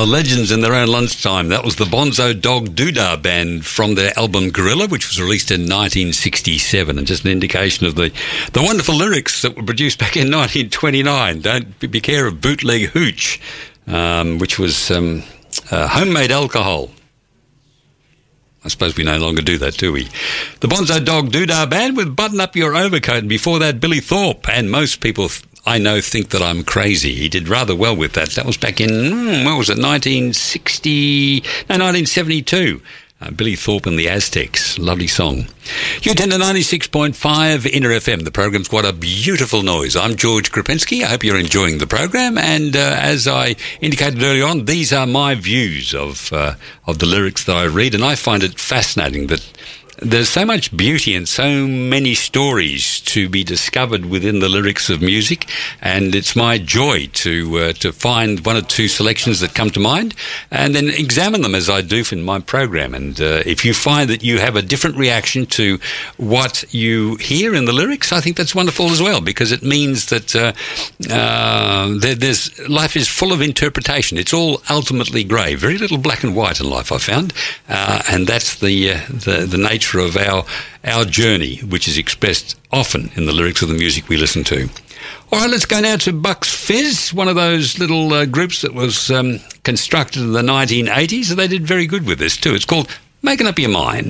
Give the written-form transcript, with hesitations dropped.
Oh, legends in their own lunchtime. That was the Bonzo Dog Doodah Band from their album Gorilla, which was released in 1967, and just an indication of the wonderful lyrics that were produced back in 1929. Don't be care of bootleg hooch, which was homemade alcohol. I suppose we no longer do that, do we? The Bonzo Dog Doodah Band with Button Up Your Overcoat, and before that, Billy Thorpe. And most people, I know, think that I'm crazy. He did rather well with that. That was back in, what was it, 1972. Billy Thorpe and the Aztecs. Lovely song. You attend to 96.5 Inner FM. The program's What a Beautiful Noise. I'm George Krupinski. I hope you're enjoying the program. And as I indicated earlier on, these are my views of the lyrics that I read. And I find it fascinating that there's so much beauty and so many stories to be discovered within the lyrics of music, and it's my joy to find one or two selections that come to mind and then examine them as I do in my program. And if you find that you have a different reaction to what you hear in the lyrics, I think that's wonderful as well, because it means that life is full of interpretation. It's all ultimately grey, very little black and white in life, I found, and that's the nature of our journey, which is expressed often in the lyrics of the music we listen to. All right, let's go now to Bucks Fizz, one of those little groups that was constructed in the 1980s. They did very good with this too. It's called Making Up Your Mind.